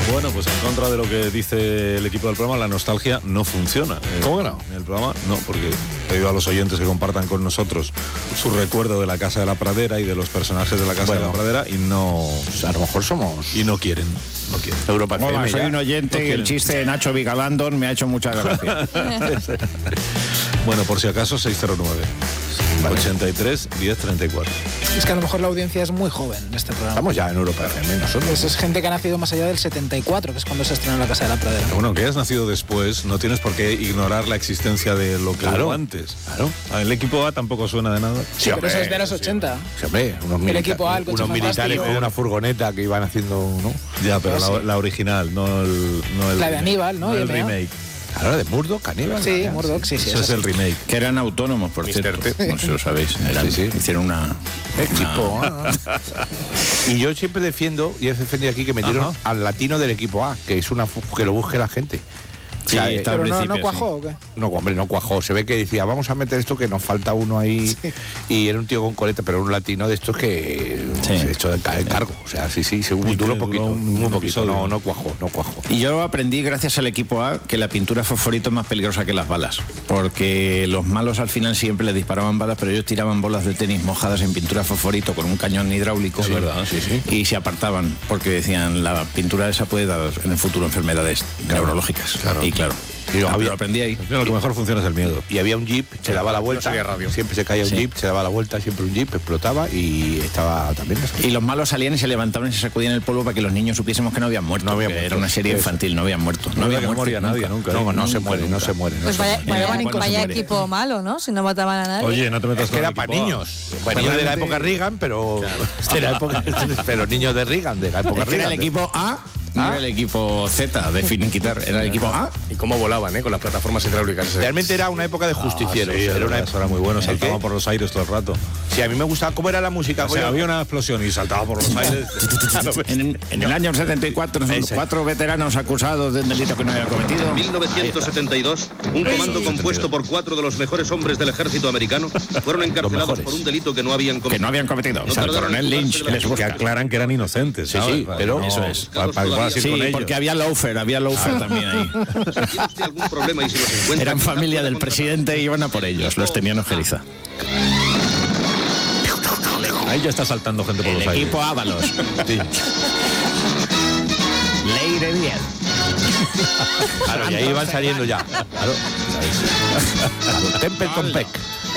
Bueno, pues en contra de lo que dice el equipo del programa, la nostalgia no funciona. ¿Cómo que no? En el programa no, porque he pedido a los oyentes que compartan con nosotros su recuerdo de la Casa de la Pradera y de los personajes de la Casa de la Pradera y no... Pues a lo mejor somos... Y no quieren. Europa Hola, FM, soy ya. un oyente y el chiste de Nacho Vigalandón me ha hecho mucha gracia. Bueno, por si acaso, 609 83 10 34. Es que a lo mejor la audiencia es muy joven en este programa. Estamos ya en Europa FM nosotros. Es gente que ha nacido más allá del 74, que es cuando se estrenó La Casa de la Pradera. Bueno, que hayas nacido después, no tienes por qué ignorar la existencia de lo que hubo antes. Claro. El equipo A tampoco suena de nada. Sí, pero eso es de los 80. Sí, hombre, El equipo A, el coche unos militares fantástico. con una furgoneta que iban haciendo, ¿no? Ya, pero Sí. la original, no el La de Aníbal, ¿no? el Y remake. Claro, de Murdoch, Aníbal. Sí, ya, Murdoch, sí. Eso es el remake. Que eran autónomos, por cierto. No sé si lo sabéis. Hicieron una... Equipo A. Y yo siempre defiendo, y he defendido aquí que metieron al latino del equipo A, que es que lo busque la gente. Sí, O sea, está al Pero no principio, cuajó, ¿o qué? No, hombre, no cuajó. Se ve que decía, vamos a meter esto que nos falta uno ahí. Sí. Y era un tío con coleta, pero un latino de estos que Sí. se echó el cargo. O sea, sí, duró un poquito. un Un poquito. episodio. No cuajó. Y yo aprendí, gracias al equipo A, que la pintura fosforito es más peligrosa que las balas. Porque los malos al final siempre les disparaban balas, pero ellos tiraban bolas de tenis mojadas en pintura fosforito con un cañón hidráulico. Es verdad, sí. Y se apartaban, porque decían, la pintura esa puede dar en el futuro enfermedades neurológicas. claro. Y claro, Y lo aprendí ahí. Lo que mejor funciona es el miedo. Y había un jeep, se daba la vuelta. Siempre se caía un jeep, se daba la vuelta, siempre un jeep, explotaba y estaba también. Y los malos salían y se levantaban y se sacudían el polvo para que los niños supiésemos que no habían muerto. No habían porque muerto. era una serie Eso. infantil, no habían muerto. No había que muerto morir a nadie nunca. No se muere. Pues vaya equipo malo, ¿no? Si no mataban a nadie. Oye, no te metas Es que con era el para equipo A. niños. Niños de la época Reagan, pero de la época, pero niños de Reagan, de la época Es que era Reagan. el equipo A, no era el equipo Z de finiquitar, era el equipo A. Y cómo volaban, con las plataformas hidráulicas. Realmente era una época de justicieros. Sí, era una eso era muy bueno, ¿El saltaba qué? por los aires todo el rato. Sí, a mí me gustaba cómo era la música. O sea, había una explosión y saltaba por los aires. En el año 74, Ese. 4 veteranos acusados de un delito que no habían cometido. 1972, un comando compuesto por 4 de los mejores hombres del ejército americano fueron encarcelados mejores. por un delito que no habían Que cometido. no habían cometido. No O sea, el tardaron en coronel Lynch ocuparse de les la Que busca. aclaran que eran inocentes, ¿sabes? sí, pero eso es. Para que puedas ir Sí, con ellos. porque había loafer también ahí. Si tiene usted algún problema y si los encuentra, Eran quizá familia pueda del contratar- presidente y iban a por ellos, los tenían ojeriza. Ahí ya está saltando gente por El los aires. equipo Ábalos. Sí. Ley de 10. Claro, y ahí van saliendo ya. Claro. Templeton Peck.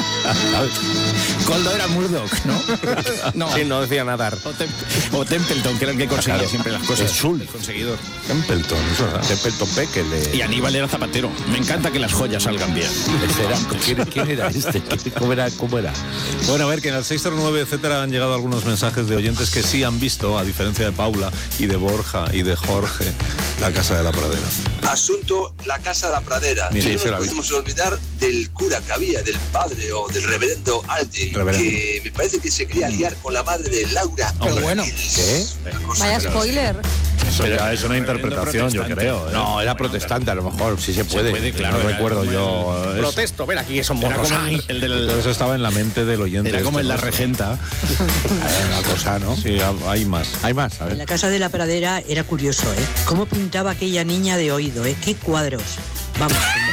Coldo era Murdoch, ¿no? No. Sí, no decía nadar. O Templeton, que era el que conseguía Claro. siempre las cosas. Es Sul. El conseguidor. Templeton, eso era. Templeton Peck, el de... Y Aníbal era zapatero. Me encanta que las joyas salgan bien. ¿Quién era este? ¿Cómo era? Bueno, a ver, que en el 609, etcétera, han llegado algunos mensajes de oyentes que sí han visto, a diferencia de Paula y de Borja y de Jorge, la Casa de la Pradera. Asunto la Casa de la Pradera. Mira, no se nos la vi. podemos olvidar del cura que había, del padre o del reverendo Aldrin, que me parece que se quería liar con la madre de Laura. Pero bueno. ¿Qué? Vaya spoiler. Eso ya es una interpretación, yo creo. ¿eh? No, era protestante, a lo mejor, si se puede. claro, no era recuerdo como yo. Protesto, ven aquí, que son Era morros. como el del... Pero eso estaba en la mente del oyente. Era como este, en la ¿no? regenta. Una cosa, ¿no? Sí, hay más. Hay más, a En ver. la Casa de la Pradera era curioso, ¿eh? Cómo pintaba aquella niña de oído, ¿eh? Qué cuadros. Vamos.